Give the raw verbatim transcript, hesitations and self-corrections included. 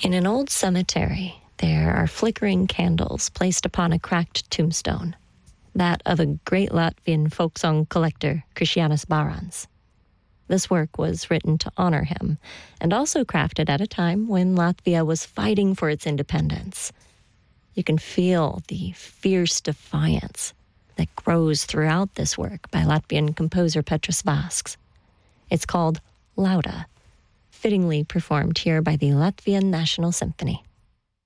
In an old cemetery, there are flickering candles placed upon a cracked tombstone, that of a great Latvian folk song collector, Krišjānis Bārāns. This work was written to honor him, and also crafted at a time when Latvia was fighting for its independence. You can feel the fierce defiance that grows throughout this work by Latvian composer Petras Vasks. It's called Lauda, fittingly performed here by the Latvian National Symphony.